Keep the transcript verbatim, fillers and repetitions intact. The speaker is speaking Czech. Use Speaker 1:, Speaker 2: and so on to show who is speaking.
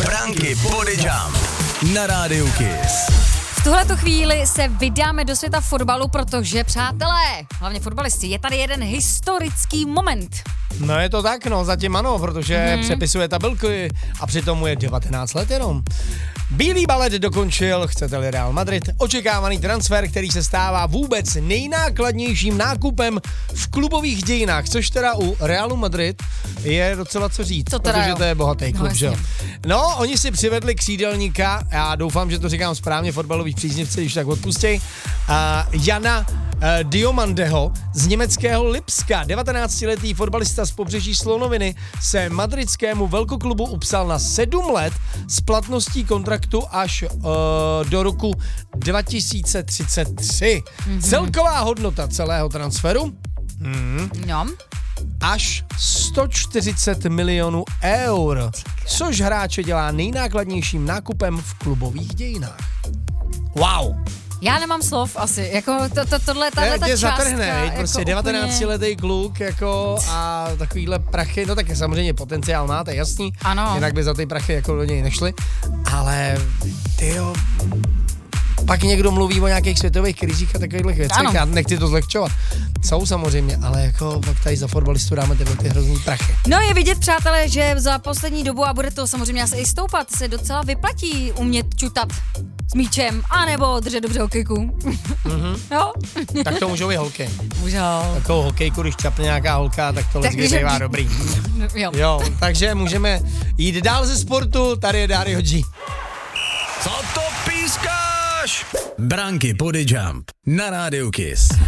Speaker 1: Branky Body Jump na rádiu Kiss.
Speaker 2: V tuhletu chvíli se vydáme do světa fotbalu, protože, přátelé, hlavně fotbalisti, je tady jeden historický moment.
Speaker 3: No je to tak, no, zatím ano, protože hmm. přepisuje tabulky a přitom mu je devatenáct let jenom. Bílý balet dokončil, chcete-li Real Madrid, očekávaný transfer, který se stává vůbec nejnákladnějším nákupem v klubových dějinách, což teda u Realu Madrid je docela co říct,
Speaker 2: to teda
Speaker 3: protože
Speaker 2: jo.
Speaker 3: to je bohatý klub,
Speaker 2: no,
Speaker 3: že jo. No, oni si přivedli křídelníka, já doufám, že to říkám správně, fotbalových příznivci, když tak odpustěj, uh, Jana uh, Diomandeho z německého Lipska. devatenáctiletý fotbalista z pobřeží Slonoviny se madridskému velkoklubu upsal na sedm let s platností kontraktu až uh, do roku dva tisíce třicet tři. Mm-hmm. Celková hodnota celého transferu mm,
Speaker 2: no.
Speaker 3: až sto čtyřicet milionů eur, což hráče dělá nejnákladnějším nákupem v klubových dějinách. Wow!
Speaker 2: Já nemám slov asi, jako to, to, tohle, tahle ta
Speaker 3: tě
Speaker 2: částka.
Speaker 3: zatrhne, jako prostě devatenáctiletý úplně... kluk, jako a takovýhle prachy, no tak samozřejmě potenciál máte, jasný.
Speaker 2: Ano.
Speaker 3: Jinak by za ty prachy jako do něj nešli, ale tyjo, pak někdo mluví o nějakých světových krizích a takových věcech, já nechci to zlehčovat. Jsou samozřejmě, ale jako pak tady za fotbalistu dáme tyhle ty hrozný prachy.
Speaker 2: No je vidět, přátelé, že za poslední dobu, a bude to samozřejmě asi i stoupat, se docela vyplatí umět čutat s míčem, anebo držet dobře hokejku. Mm-hmm. Jo?
Speaker 3: Tak to můžou i holky.
Speaker 2: Můžou.
Speaker 3: Takovou hokejku, když čapne nějaká holka, tak to vždycky bývá dobrý.
Speaker 2: No, jo.
Speaker 3: jo, takže můžeme jít dál ze sportu, tady je Dario G.
Speaker 1: Co to pískáš? Branky Body Jump na rádiu Kiss.